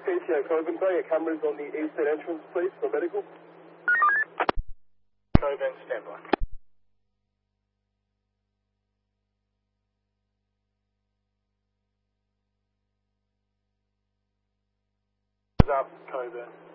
KTI Coburn, can I get cameras on the eastern entrance, please, for medical? Coburn, standby. Up, Coburn.